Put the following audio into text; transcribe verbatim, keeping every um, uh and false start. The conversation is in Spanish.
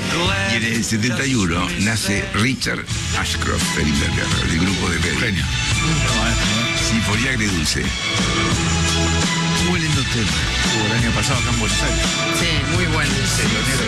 Y en el setenta y uno nace Richard Ashcroft en Inglaterra, del grupo de Reading. Genio. Sinfonía Agridulce. Muy lindo tema. Hubo el año pasado acá en Buenos Aires. Sí, muy bueno. Telonero